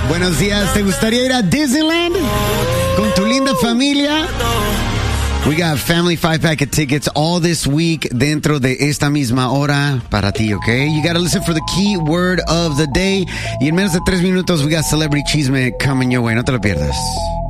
Buenos días. ¿Te gustaría ir a Disneyland con tu linda familia? We got family 5-pack of tickets all this week dentro de esta misma hora para ti, okay? You gotta listen for the key word of the day. Y en menos de 3 minutos, we got Celebrity Chisme coming your way. No te lo pierdas.